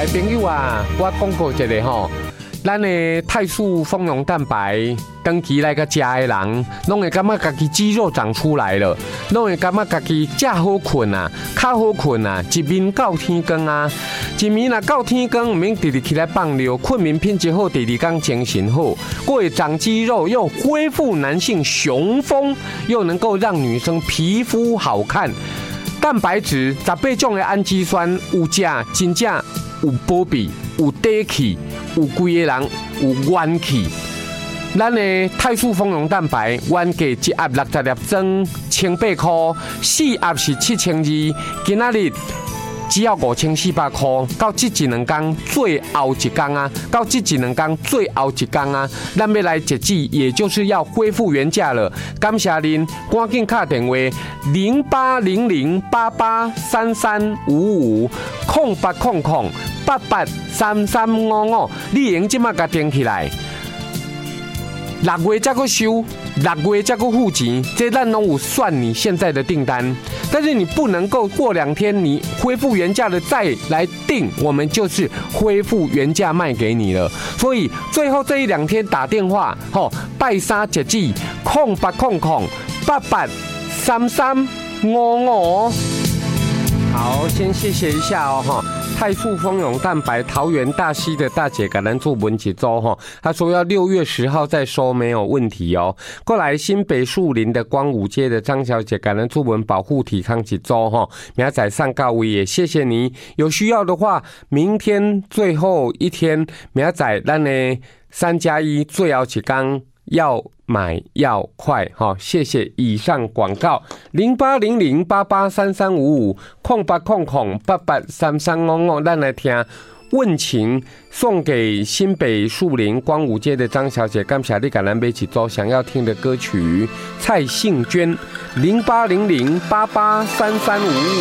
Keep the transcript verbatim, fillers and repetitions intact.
哎，朋友啊，我讲过一个吼，咱的泰素丰容蛋白，长期来个食的人，拢会感觉家己肌肉长出来了，拢会感觉家己较好困啊，较好困啊，一眠到天光啊，一眠若到天光，唔免直直起来放尿，困眠品质好，第二天精神好，过会长肌肉，又恢复男性雄风，又能够让女生皮肤好看。蛋白质十八种的氨基酸，有食真正有保庇，有底气，有规个人有元气。咱的泰素丰容蛋白，原价一盒六十粒装，千八块，四盒是七千二，今仔日只要五千四百块。到这一两天，最后一天啊，到这一两天最后一天啊，咱要来截止，也就是要恢复原价了。感谢您，赶紧打电话零八零零八八三三五五空八空空八八三三五五，你用即马甲订起来。六月才去收，六月才去付钱，这咱拢有算你现在的订单。但是你不能够过两天你恢复原价的再来订，我们就是恢复原价卖给你了。所以最后这一两天打电话，吼，拜三截止，空八空空八八三三五五。好，先谢谢一下哦，哈。泰素丰容蛋白，桃园大溪的大姐给咱做文几周哈，她说要六月十号再收没有问题哦。过来新北树林的光武街的张小姐给咱做文保护体康几周哈，明仔上告位也谢谢你，有需要的话，明天最后一天，明仔咱的三加一最后一天要买要快哈，谢谢以上广告零八零零八八三三五五空八空空八八三三五五，咱来听问情送给新北树林光武街的张小姐，感谢你给咱买一组想要听的歌曲，蔡幸娟零八零零八八三三五五。